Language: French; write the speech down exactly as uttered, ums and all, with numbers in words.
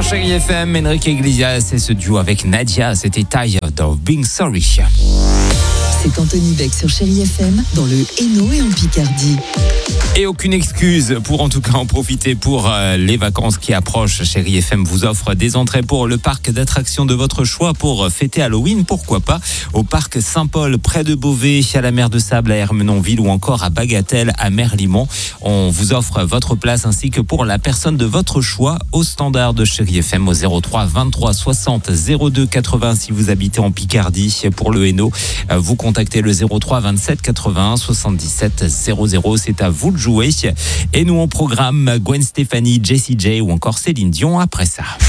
Chérie F M, Enrique Iglesias et ce duo avec Nadia, c'était Tired of Being Sorry. C'est Anthony Beck sur Chérie F M, dans le Hainaut et en Picardie. Et aucune excuse pour en tout cas en profiter pour euh, les vacances qui approchent. Chérie F M vous offre des entrées pour le parc d'attractions de votre choix pour fêter Halloween, pourquoi pas, au parc Saint-Paul près de Beauvais, à la mer de Sable à Ermenonville ou encore à Bagatelle à Merlimont. On vous offre votre place ainsi que pour la personne de votre choix au standard de Chérie F M au zéro trois vingt-trois soixante zéro deux quatre-vingts si vous habitez en Picardie. Pour le Hainaut, vous contactez le zéro trois vingt-sept quatre-vingt-un soixante-dix-sept zéro zéro, c'est à vous de jouer. Et nous on programme Gwen Stefani, Jessie J ou encore Céline Dion après ça.